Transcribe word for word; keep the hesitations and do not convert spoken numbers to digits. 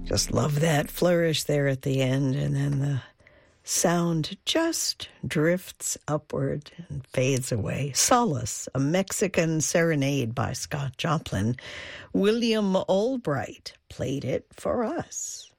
Just love that flourish there at the end, and then the sound just drifts upward and fades away. Solace, a Mexican serenade by Scott Joplin. William Albright played it for us.